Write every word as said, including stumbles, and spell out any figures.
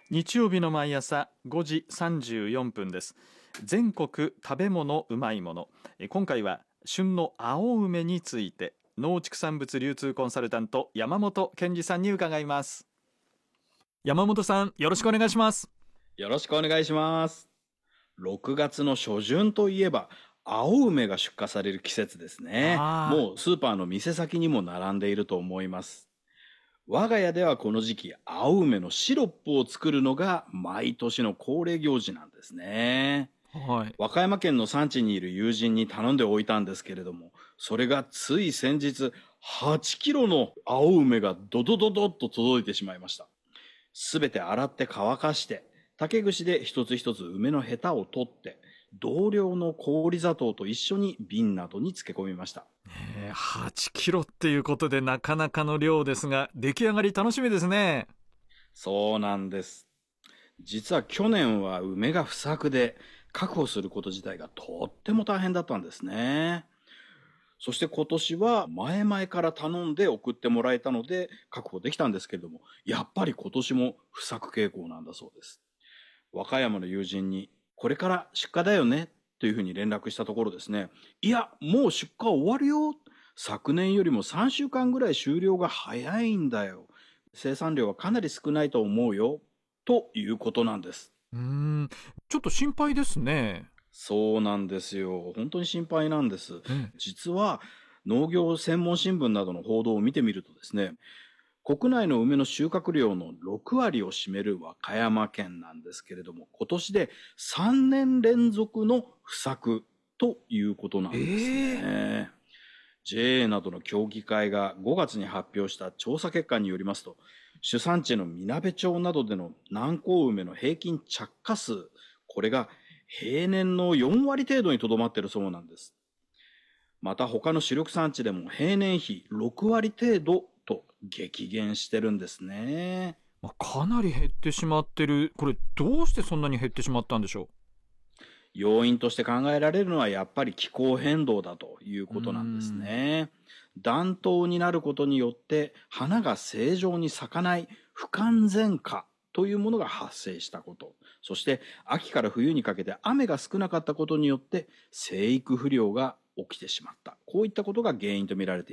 日曜日の毎朝ごじさんじゅうよんぷんです。全国食べ物うまいもの。今回は旬の青梅について、農畜産物流通コンサルタント山本健二さんに伺います。山本さん、よろしくお願いします。 よろしくお願いします。ろくがつの初旬といえば青梅が出荷される季節ですね。もうスーパーの店先にも並んでいると思います。我が家ではこの時期青梅のシロップを作るのが毎年の恒例行事なんですね。 はい。 和歌山県の産地にいる友人に頼んでおいたんですけれども、それがつい先日はちキロの青梅がドドドドッと届いてしまいました。すべて洗って乾かして、竹串で一つ一つ梅のヘタを取って、同量の氷砂糖と一緒に瓶などに漬け込みました。 えー、はちキロっていうことでなかなかの量ですが、出来上がり楽しみですね。 そうなんです。実は去年は梅が不作で確保すること自体がとっても大変だったんですね。そして今年は前々から頼んで送ってもらえたので確保できたんですけれども、やっぱり今年も不作傾向なんだそうです。和歌山の友人にこれから出荷だよねというふうに連絡したところですね、いやもう出荷終わるよ、昨年よりもさんしゅうかんぐらい終了が早いんだよ、生産量はかなり少ないと思うよということなんです。 うーん、ちょっと心配ですね。 そうなんですよ。本当に心配なんです。 え実は農業専門新聞などの報道を見てみるとですね、国内の梅の収穫量のろくわりを占める和歌山県なんですけれども、今年でさんねん連続の不作ということなんですね。えー、ジェーエー などの協議会がごがつに発表した調査結果によりますと、主産地のみなべ町などでの南高梅の平均着荷数、これが平年のよんわり程度にとどまっているそうなんです。また他の主力産地でも平年比ろくわり程度と激減してるんですね。 まあ、かなり減ってしまってる。これどうしてそんなに減ってしまったんでしょ要因として考えられるのはやっぱり気候変動だというう。うーことなんですん。 ね。暖冬になることによって花が正常に咲かない不完全化というものが発生したこと、そして秋から冬にかけて雨が少なかったことによって生育不良が起きてしまった、こういったことが原因とみられています。